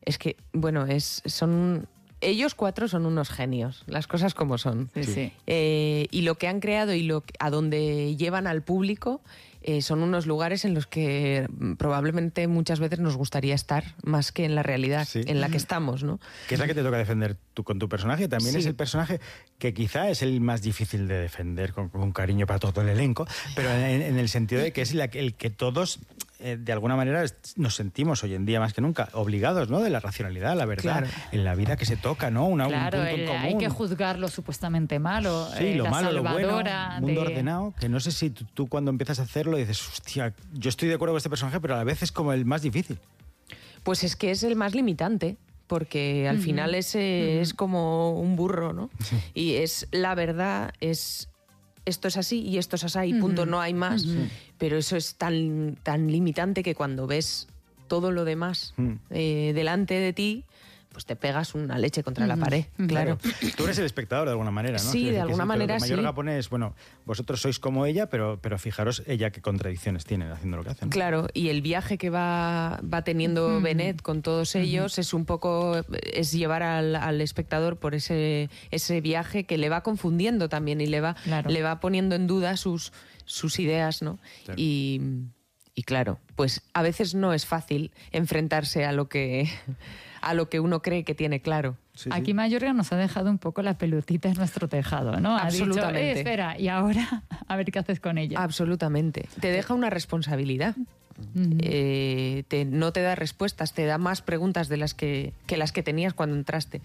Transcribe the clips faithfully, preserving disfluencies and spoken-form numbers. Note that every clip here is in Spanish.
es que, bueno, es, son... Ellos cuatro son unos genios, las cosas como son. Sí, sí. Eh, y lo que han creado y lo a donde llevan al público eh, son unos lugares en los que probablemente muchas veces nos gustaría estar más que en la realidad sí. en la que estamos, ¿no? Que es la que te toca defender tú con tu personaje. También sí. es el personaje que quizá es el más difícil de defender con, con cariño para todo el elenco, pero en, en el sentido de que es la, el que todos... Eh, de alguna manera nos sentimos hoy en día más que nunca obligados, ¿no? De la racionalidad, la verdad, claro. en la vida que se toca, ¿no? Una, claro, un punto en común. Hay que juzgar lo supuestamente malo, sí, eh, lo la malo, salvadora lo bueno, mundo de... ordenado, que no sé si tú, tú cuando empiezas a hacerlo dices, hostia, yo estoy de acuerdo con este personaje, pero a la vez es como el más difícil. Pues es que es el más limitante, porque al uh-huh. final ese uh-huh. es como un burro, ¿no? Sí. Y es la verdad, es... esto es así y esto es así y punto, uh-huh. no hay más. Uh-huh. Pero eso es tan, tan limitante que cuando ves todo lo demás uh-huh. eh, delante de ti, pues te pegas una leche contra uh-huh. la pared, claro. claro. Tú eres el espectador de alguna manera, ¿no? Sí, de alguna sí, manera sí. Mayorga pone es, bueno, vosotros sois como ella, pero, pero fijaros ella qué contradicciones tiene haciendo lo que hacen. Claro, y el viaje que va, va teniendo uh-huh. Bennett con todos ellos uh-huh. es un poco, es llevar al, al espectador por ese, ese viaje que le va confundiendo también y le va, claro. le va poniendo en duda sus, sus ideas, ¿no? Claro. Y... Y claro, pues a veces no es fácil enfrentarse a lo que, a lo que uno cree que tiene claro. Sí, Aquí sí. Mayorga nos ha dejado un poco la pelotita en nuestro tejado, ¿no? Absolutamente. Ha dicho, eh, espera, y ahora a ver qué haces con ella. Absolutamente. Te deja una responsabilidad. Uh-huh. Eh, te, no te da respuestas, te da más preguntas de las que, que las que tenías cuando entraste.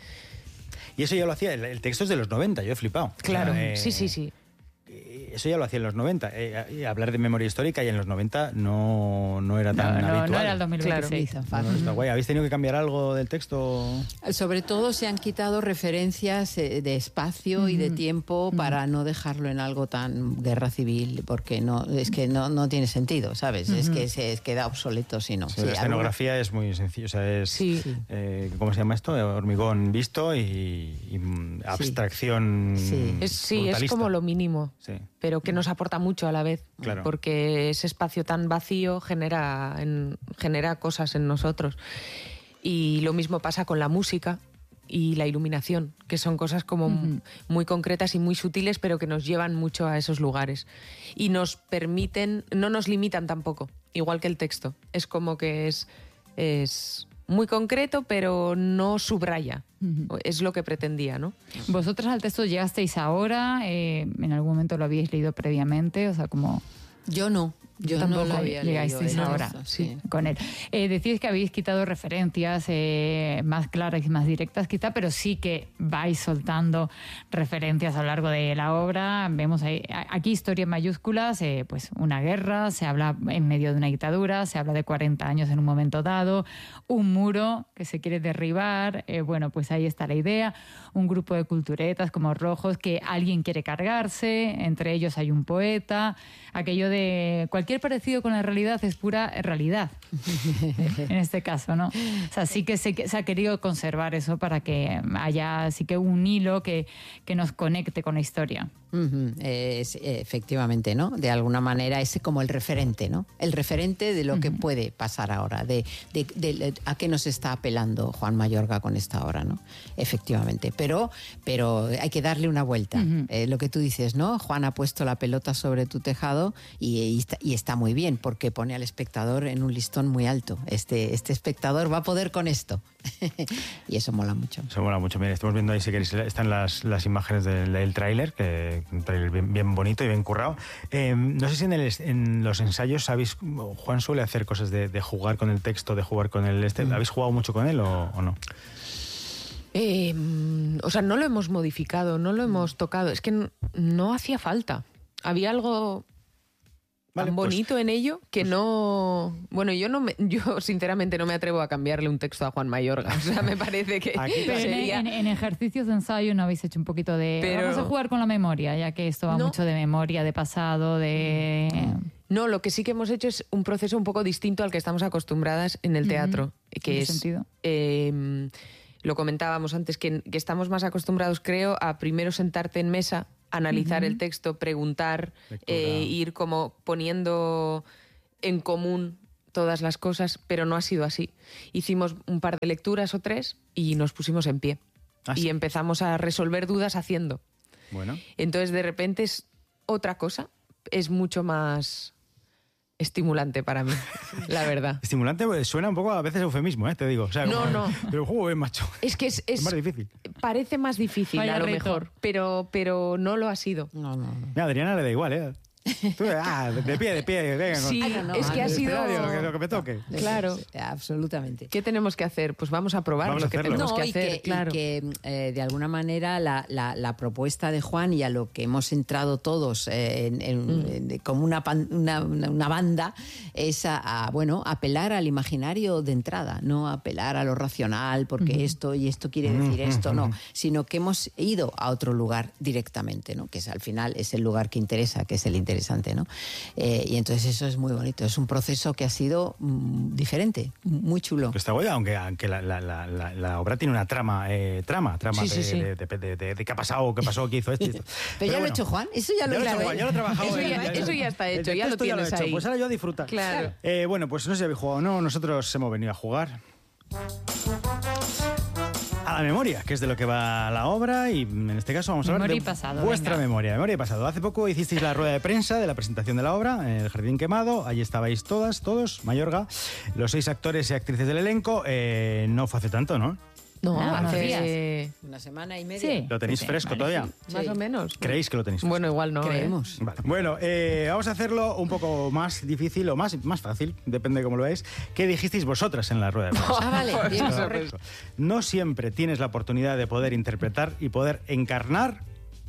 Y eso ya lo hacía, el, el texto es de los noventa, yo he flipado. Claro, o sea, eh... sí, sí, sí. Eso ya lo hacía en los noventa. Eh, hablar de memoria histórica y en los noventa no, no era tan no, no, habitual. No era el dos mil veintiséis. Claro. No, no está guay. ¿Habéis tenido que cambiar algo del texto? Sobre todo se han quitado referencias de espacio uh-huh. y de tiempo uh-huh. para no dejarlo en algo tan guerra civil, porque no es que no, no tiene sentido, ¿sabes? Uh-huh. Es que se queda obsoleto si no. Sí, sí, la escenografía alguna... es muy sencilla. O sea, es, sí. eh, ¿cómo se llama esto? Hormigón visto y, y abstracción sí. Sí. Es, sí, es como lo mínimo. Sí. Pero que nos aporta mucho a la vez, claro. porque ese espacio tan vacío genera, en, genera cosas en nosotros. Y lo mismo pasa con la música y la iluminación, que son cosas como uh-huh. muy concretas y muy sutiles, pero que nos llevan mucho a esos lugares. Y nos permiten, no nos limitan tampoco, igual que el texto. Es como que es... es muy concreto, pero no subraya. Uh-huh. Es lo que pretendía, ¿no? Vosotras al texto llegasteis ahora, eh, en algún momento lo habíais leído previamente, o sea, como... Yo no. Yo tampoco no lo había llegasteis leído ahora eso, sí. con él. Eh, decís que habéis quitado referencias eh, más claras y más directas quizá, pero sí que vais soltando referencias a lo largo de la obra. Vemos ahí, aquí historia en mayúsculas, eh, pues una guerra, se habla en medio de una dictadura, se habla de cuarenta años en un momento dado, un muro que se quiere derribar, eh, bueno, pues ahí está la idea, un grupo de culturetas como rojos que alguien quiere cargarse, entre ellos hay un poeta, aquello de cualquier Cualquier parecido con la realidad es pura realidad, en este caso, ¿no? O sea, sí que se, se ha querido conservar eso para que haya sí que un hilo que, que nos conecte con la historia. Uh-huh. Es, efectivamente, ¿no? De alguna manera es como el referente, ¿no? El referente de lo uh-huh. que puede pasar ahora, de, de, de, de a qué nos está apelando Juan Mayorga con esta obra, ¿no? Efectivamente, pero, pero hay que darle una vuelta. Uh-huh. Eh, lo que tú dices, ¿no? Juan ha puesto la pelota sobre tu tejado y, y, está, y está muy bien porque pone al espectador en un listón muy alto. Este, este espectador va a poder con esto. Y eso mola mucho. Eso mola mucho. Mira, estamos viendo ahí, si queréis, están las, las imágenes del, del tráiler, que un tráiler bien, bien bonito y bien currado. Eh, no sé si en, el, en los ensayos sabéis, Juan suele hacer cosas de, de jugar con el texto, de jugar con el este. Mm. ¿Habéis jugado mucho con él o, o no? Eh, o sea, no lo hemos modificado, no lo hemos tocado. Es que no, no hacía falta. Había algo... Vale, tan bonito pues, en ello que pues, no... Bueno, yo no me, yo sinceramente no me atrevo a cambiarle un texto a Juan Mayorga. O sea, me parece que pero sería... en, en, en ejercicios de ensayo no habéis hecho un poquito de... Pero... Vamos a jugar con la memoria, ya que esto va no. mucho de memoria, de pasado, de... No, lo que sí que hemos hecho es un proceso un poco distinto al que estamos acostumbradas en el teatro. Uh-huh. Que ¿En es... qué sentido? Eh, lo comentábamos antes, que, que estamos más acostumbrados, creo, a primero sentarte en mesa, analizar uh-huh. el texto, preguntar, eh, ir como poniendo en común todas las cosas, pero no ha sido así. Hicimos un par de lecturas o tres y nos pusimos en pie. ¿Ah, sí? Y empezamos a resolver dudas haciendo. Bueno. Entonces, de repente es otra cosa, es mucho más estimulante para mí, la verdad. Estimulante pues, suena un poco a veces eufemismo, ¿eh? Te digo. O sea, no, como, no. Pero, joder, macho. Es que es, es, es más difícil. Parece más difícil, Vaya a lo reto. mejor, pero, pero no lo ha sido. No, no, no. Mira, a Adriana le da igual, ¿eh? Tú, ah, de pie, de pie, venga. Sí, ah, no, no, es que ha sido... Lo que, lo que me toque. Claro. Sí, absolutamente. ¿Qué tenemos que hacer? Pues vamos a probar vamos lo a que hacerlo. tenemos no, que y hacer, que, claro. Y que, eh, de alguna manera, la, la, la propuesta de Juan y a lo que hemos entrado todos eh, en, en, mm. en, como una, una, una banda es a, a, bueno, apelar al imaginario de entrada, no apelar a lo racional, porque mm. esto y esto quiere decir mm. esto, no, sino que hemos ido a otro lugar directamente, ¿no? Que es, al final es el lugar que interesa, que es el interesante, ¿no? Eh, y entonces eso es muy bonito. Es un proceso que ha sido mm, diferente, muy chulo. Está guay, aunque, aunque la, la, la, la, la obra tiene una trama, eh, trama, trama sí, de, sí, sí. De, de, de, de, de qué ha pasado, qué pasó, qué hizo esto. Pero, Pero ya bueno, lo ha hecho Juan, eso ya lo he hecho Juan, ya lo he trabajado. Eso, eh, ya, ya, eso ya está hecho, ya lo tienes ya lo he ahí. Pues ahora yo a disfrutar. Claro. Eh, bueno, pues no sé si habéis jugado o no, nosotros hemos venido a jugar a la memoria, que es de lo que va la obra, y en este caso vamos a hablar memoria de pasado, vuestra venga. memoria, memoria y pasado. Hace poco hicisteis la rueda de prensa de la presentación de la obra en el Jardín Quemado, allí estabais todas, todos, Mayorga, los seis actores y actrices del elenco, eh, no fue hace tanto, ¿no? No, Ah, hace Una semana y media. Sí. ¿Lo tenéis sí, fresco vale, todavía? sí. más o menos. ¿Creéis que lo tenéis fresco? Bueno, igual no. Creemos. ¿eh? Vale. Bueno, eh, vamos a hacerlo un poco más difícil o más, más fácil, depende de cómo lo veáis. ¿Qué dijisteis vosotras en la rueda de prensa? Ah, vale, bien, Eso, correcto. No siempre tienes la oportunidad de poder interpretar y poder encarnar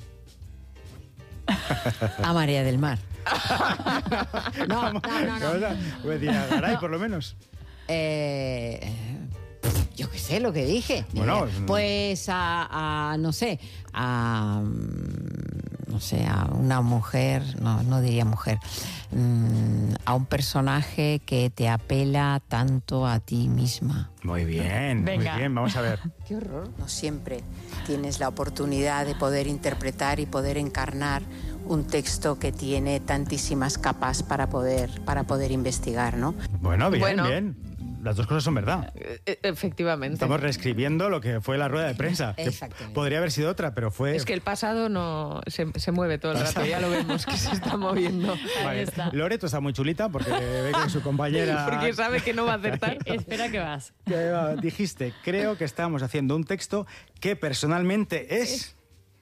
A María del Mar. No, no, no, no. Pues decía, Garay, por lo menos. Eh, yo qué sé lo que dije. Bueno, Eh, pues a, a, no sé, a, no sé, a una mujer, no, no diría mujer, mm, a un personaje que te apela tanto a ti misma. Muy bien, Venga. muy bien, vamos a ver. Qué horror. No siempre tienes la oportunidad de poder interpretar y poder encarnar un texto que tiene tantísimas capas para poder, para poder investigar, ¿no? Bueno, bien, Bueno. bien. Las dos cosas son verdad. E- Efectivamente. Estamos reescribiendo lo que fue la rueda de prensa. que Exactamente. podría haber sido otra, pero fue... Es que el pasado no se, se mueve todo el rato, ya lo vemos que se está moviendo. Ahí Vale. está. Loreto está muy chulita porque ve que su compañera... Porque sabe que no va a acertar. Espera que vas. que, uh, dijiste, creo que estamos haciendo un texto que personalmente es...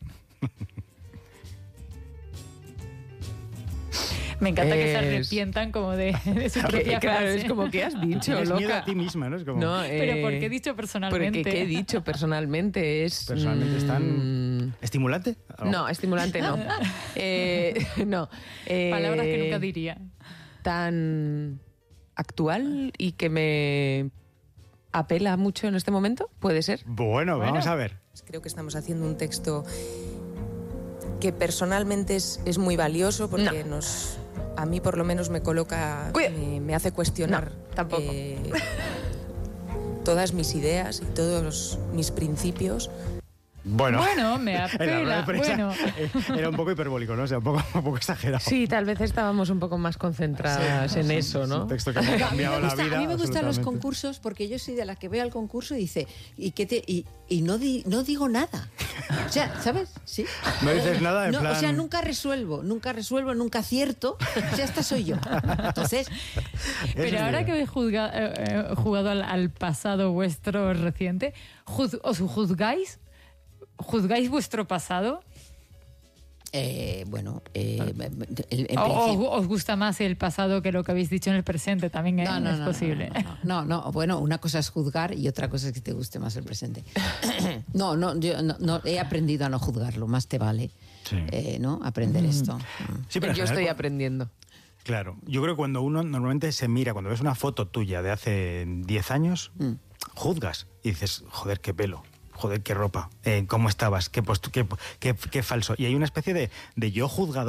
Me encanta que se Es- arrepientan como de, de su Que, propia claro, frase. es como que has dicho, Tienes miedo loca. a ti misma, ¿no? Es como... No, Pero eh, ¿por qué he dicho personalmente? Porque ¿qué he dicho personalmente? Es... Personalmente es tan... mm, ¿Estimulante? No, estimulante no. Eh, no. eh, Palabras que nunca diría. Tan actual y que me apela mucho en este momento, ¿puede ser? Bueno, Bueno. vamos a ver. Creo que estamos haciendo un texto que personalmente es, es muy valioso porque No. nos, a mí por lo menos me coloca, Cuida- me, me hace cuestionar No, tampoco. eh, todas mis ideas y todos mis principios. Bueno, Bueno, me en la rueda de apela. prensa Bueno, eh, era un poco hiperbólico, ¿no? O sea, un poco, un poco exagerado. Sí, tal vez estábamos un poco más concentradas en eso, Es ¿no? un texto que me ha A mí cambiado me, la gusta, vida. a mí me gustan los absolutamente. concursos porque yo soy de la que ve al concurso y dice, y, que te, y, y no, di- no digo nada. O sea, ¿sabes? Sí. No dices nada en No, plan... O sea, nunca resuelvo, nunca resuelvo, nunca acierto. O sea, esta soy yo. Entonces, Eso pero es ahora verdad. que habéis juzga- eh, eh, jugado al, al pasado vuestro reciente, juz- ¿os juzgáis? ¿Juzgáis vuestro pasado? eh, bueno, eh, el- en ¿O o- principio- os gusta más el pasado que lo que habéis dicho en el presente? También eh, No, no, es no, posible. No, no, no, no, bueno, una cosa es juzgar y otra cosa es que te guste más el presente. No, no, yo no, no, he aprendido a no juzgarlo, más te vale, Sí. eh, ¿no? Aprender esto. Sí, pero en Yo general, estoy cu- aprendiendo. Claro, yo creo que cuando uno normalmente se mira, cuando ves una foto tuya de hace diez años, Mm. juzgas y dices, joder, qué pelo, joder, qué ropa, eh, cómo estabas, qué, postu- qué, qué, qué falso. Y hay una especie de, de yo juzgador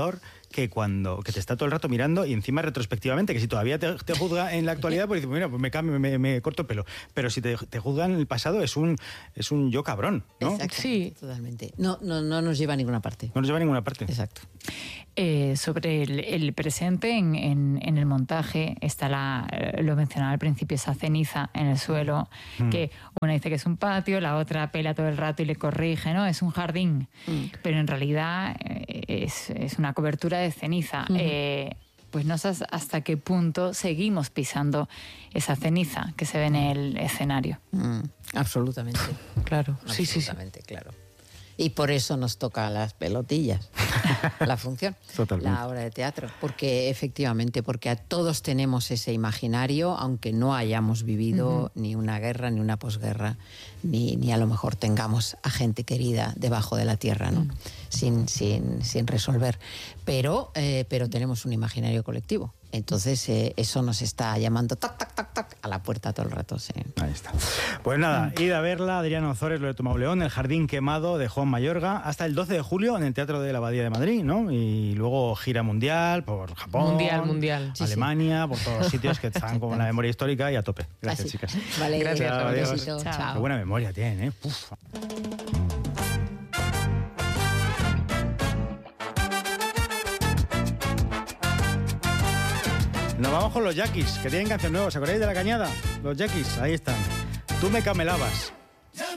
que cuando que te está todo el rato mirando y encima retrospectivamente, que si todavía te, te juzga en la actualidad, pues dices, mira, pues me cambio, me, me corto el pelo. Pero si te, te juzga en el pasado, es un, es un yo cabrón, ¿no? Exacto, sí. Totalmente. No, no, no nos lleva a ninguna parte. No nos lleva a ninguna parte. Exacto. Eh, sobre el, el presente, en, en, en el montaje, está la, lo mencionaba al principio, esa ceniza en el suelo, mm. que una dice que es un patio, la otra pela todo el rato y le corrige, ¿no? Es un jardín, mm. pero en realidad eh, es, es una cobertura de ceniza. Mm. Eh, pues no sé hasta qué punto seguimos pisando esa ceniza que se ve en el escenario. Mm. Absolutamente. Claro, sí, sí, sí. Absolutamente, claro. Y por eso nos toca las pelotillas, la función, Totalmente. La obra de teatro. Porque efectivamente, porque a todos tenemos ese imaginario, aunque no hayamos vivido uh-huh. ni una guerra, ni una posguerra, ni, ni a lo mejor tengamos a gente querida debajo de la tierra, ¿no? Uh-huh. sin, sin, sin resolver. Pero, eh, pero tenemos un imaginario colectivo. Entonces eh, eso nos está llamando tac, tac, tac, tac, a la puerta todo el rato. Sí. Ahí está. Pues nada, id a verla, Adriana Ozores, Loreto Mauleón, El Jardín Quemado de Juan Mayorga, hasta el doce de julio en el Teatro de la Abadía de Madrid, ¿no? Y luego gira mundial por Japón, mundial, mundial. Alemania, sí, sí. por todos los sitios que están con la memoria histórica y a tope. Gracias, Así. chicas. Vale, gracias. Chao, Adiós. Chao. Chao. Qué buena memoria tienen, ¿eh? Puf. Nos vamos con los Yaquis, que tienen canción nueva. ¿Os acordáis de La Cañada? Los Yaquis, ahí están. Tú me camelabas.